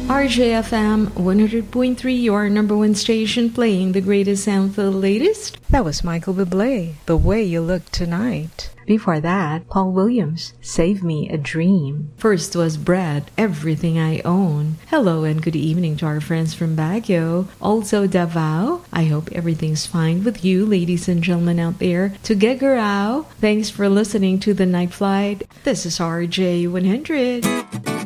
RJFM 100.3, your number one station, playing the greatest and the latest. That was Michael Bublé, The Way You Look Tonight. Before that, Paul Williams, Save Me a Dream. First was Brad, Everything I Own. Hello and good evening to our friends from Baguio, also Davao. I hope everything's fine with you, ladies and gentlemen out there. To Tuguegarao, thanks for listening to The Night Flight. This is RJ 100.